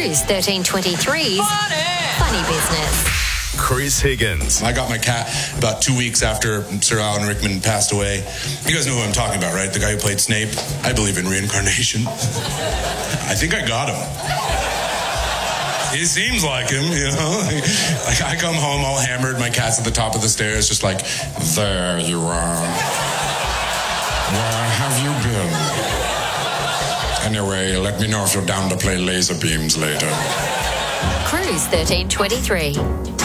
Cruise 1323's Funny Business. Chris Higgins. I got my cat about 2 weeks after Sir Alan Rickman passed away. You guys know who I'm talking about, right? The guy who played Snape. I believe in reincarnation. I think I got him. He seems like him, you know? Like I come home all hammered, my cat's at the top of the stairs, just like, there you are. Where have you been? Anyway, let me know if you're down to play laser beams later. Cruise 1323.